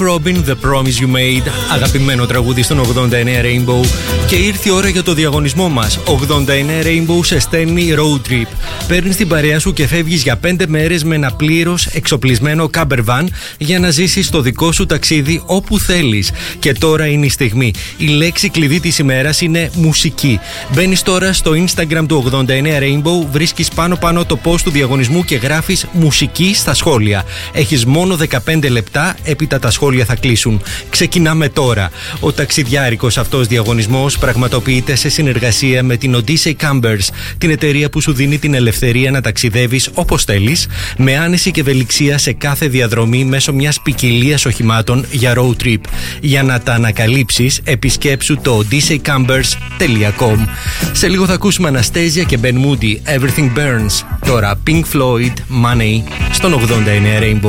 Robin, The Promise You Made, αγαπημένο τραγούδι στον 89 Rainbow. Και ήρθε η ώρα για το διαγωνισμό μας. 89 Rainbow σε στέλνει road trip. Παίρνεις την παρέα σου και φεύγεις για 5 μέρες με ένα πλήρως εξοπλισμένο camper van για να ζήσεις το δικό σου ταξίδι όπου θέλεις. Και τώρα είναι η στιγμή. Η λέξη κλειδί της ημέρας είναι μουσική. Μπαίνεις τώρα στο Instagram του 89 Rainbow, βρίσκεις πάνω το post του διαγωνισμού και γράφεις μουσική στα σχόλια. Έχεις μόνο 15 λεπτά, έπειτα τα σχόλια θα κλείσουν. Ξεκινάμε τώρα. Ο ταξιδιάρικος αυτός διαγωνισμός πραγματοποιείται σε συνεργασία με την Odyssey Campers, την εταιρεία που σου δίνει την ελευθερία να ταξιδεύεις όπως θέλεις, με άνεση και ευελιξία σε κάθε διαδρομή μέσω μιας ποικιλίας οχημάτων για road trip. Για να τα ανακαλύψεις, επισκέψου το odysseycampers.com. Σε λίγο θα ακούσουμε Anastasia και Ben Moody, Everything Burns. Τώρα Pink Floyd, Money, στον 89 Rainbow.